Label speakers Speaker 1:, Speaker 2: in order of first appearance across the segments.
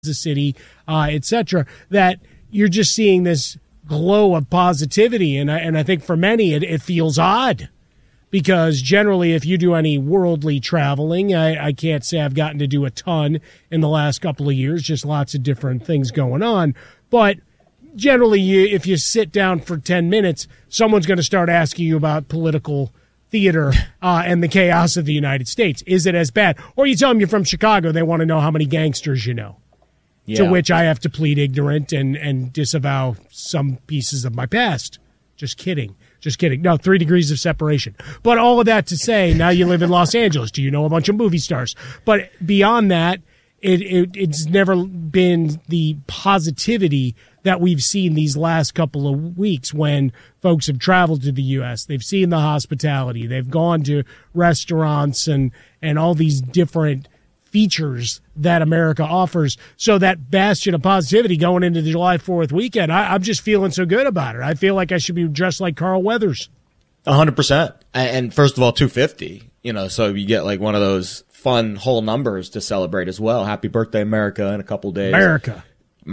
Speaker 1: City, etc., that you're just seeing this glow of positivity. And I think for many, it feels odd because generally if you do any worldly traveling, I can't say I've gotten to do a ton in the last couple of years, just lots of different things going on. But generally, if you sit down for 10 minutes, someone's going to start asking you about political theater and the chaos of the United States. Is it as bad? Or you tell them you're from Chicago, they want to know how many gangsters you know. Yeah. To which I have to plead ignorant and disavow some pieces of my past. Just kidding. No, 3 degrees of separation. But all of that to say, now you live in Los Angeles. Do you know a bunch of movie stars? But beyond that, it's never been the positivity that we've seen these last couple of weeks when folks have traveled to the U.S. They've seen the hospitality. They've gone to restaurants and all these different features that America offers. So that bastion of positivity going into the July 4th weekend, I'm just feeling so good about it. I feel like I should be dressed like Carl Weathers.
Speaker 2: 100%. And first of all, 250, so you get like one of those fun whole numbers to celebrate as well. Happy birthday, America, in a couple days.
Speaker 1: America.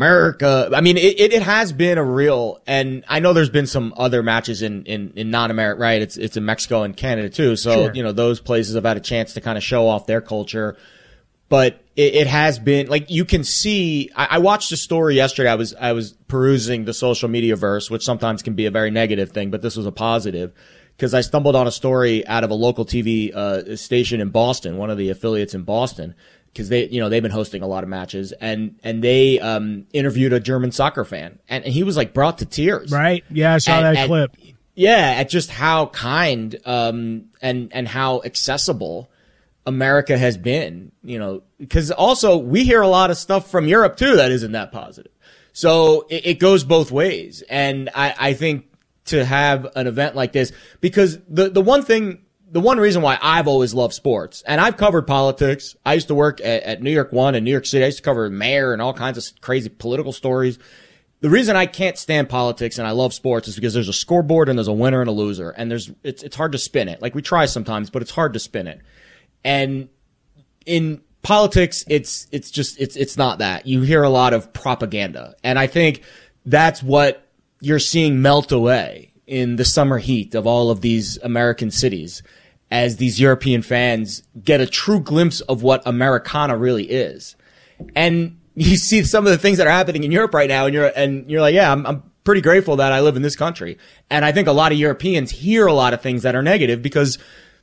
Speaker 2: I mean, it has been a real, and I know there's been some other matches in non-America, right? It's in Mexico and Canada too. So,
Speaker 1: sure.
Speaker 2: Those places have had a chance to kind of show off their culture. But it has been like you can see. I watched a story yesterday. I was perusing the social media verse, which sometimes can be a very negative thing, but this was a positive because I stumbled on a story out of a local TV station in Boston, one of the affiliates in Boston, because they've been hosting a lot of matches, and they interviewed a German soccer fan, and he was like brought to tears.
Speaker 1: Right? Yeah, I saw that clip.
Speaker 2: Yeah, at just how kind and how accessible America has been, because also we hear a lot of stuff from Europe too that isn't that positive. So it goes both ways. And I think to have an event like this, because the one reason why I've always loved sports, and I've covered politics. I used to work at New York One in New York City. I used to cover mayor and all kinds of crazy political stories. The reason I can't stand politics and I love sports is because there's a scoreboard and there's a winner and a loser, and it's hard to spin it. Like we try sometimes, but it's hard to spin it. And in politics, it's not that. You hear a lot of propaganda. And I think that's what you're seeing melt away in the summer heat of all of these American cities as these European fans get a true glimpse of what Americana really is. And you see some of the things that are happening in Europe right now, and you're like, yeah, I'm pretty grateful that I live in this country. And I think a lot of Europeans hear a lot of things that are negative because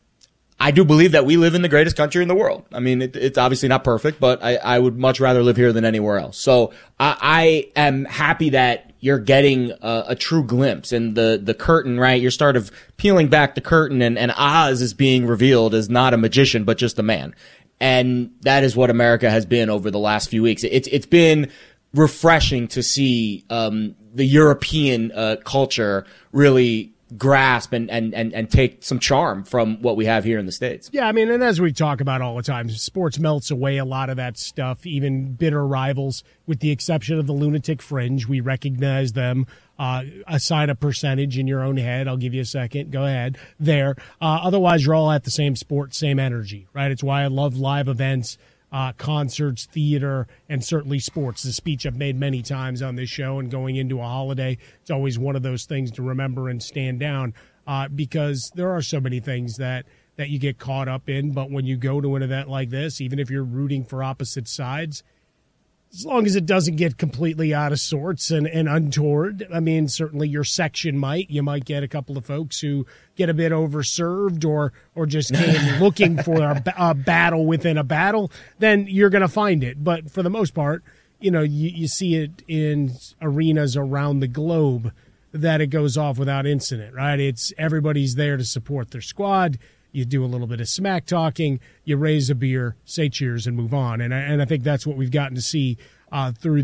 Speaker 2: I do believe that we live in the greatest country in the world. I mean, it's obviously not perfect, but I would much rather live here than anywhere else. So I am happy that you're getting a true glimpse and the curtain, right? You're sort of peeling back the curtain and Oz is being revealed as not a magician, but just a man. And that is what America has been over the last few weeks. It's been refreshing to see the European culture really grasp and take some charm from what we have here in the States.
Speaker 1: Yeah, I mean, and as we talk about all the time, sports melts away a lot of that stuff, even bitter rivals, with the exception of the lunatic fringe. We recognize them, assign a percentage in your own head. I'll give you a second. Go ahead. There. Otherwise, you're all at the same sport, same energy, right? It's why I love live events, concerts, theater, and certainly sports. The speech I've made many times on this show, and going into a holiday, it's always one of those things to remember and stand down because there are so many things that you get caught up in. But when you go to an event like this, even if you're rooting for opposite sides, as long as it doesn't get completely out of sorts and untoward, I mean, certainly your section you might get a couple of folks who get a bit overserved or just came looking for a battle within a battle, then you're going to find it. But for the most part, you see it in arenas around the globe that it goes off without incident, right? It's everybody's there to support their squad. You do a little bit of smack talking, you raise a beer, say cheers, and move on. And I think that's what we've gotten to see through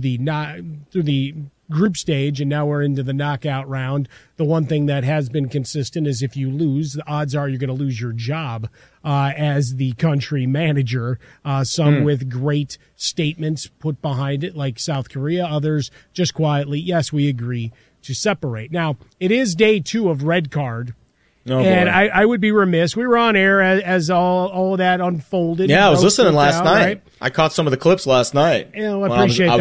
Speaker 1: the group stage, and now we're into the knockout round. The one thing that has been consistent is if you lose, the odds are you're going to lose your job as the country manager. Some with great statements put behind it, like South Korea. Others just quietly, yes, we agree to separate. Now, it is day 2 of red card.
Speaker 2: Oh,
Speaker 1: and
Speaker 2: boy.
Speaker 1: I would be remiss. We were on air as all of that unfolded.
Speaker 2: Yeah, I was listening last
Speaker 1: out,
Speaker 2: night.
Speaker 1: right?
Speaker 2: I caught some of the clips last night.
Speaker 1: Yeah, well, I
Speaker 2: when
Speaker 1: appreciate
Speaker 2: I was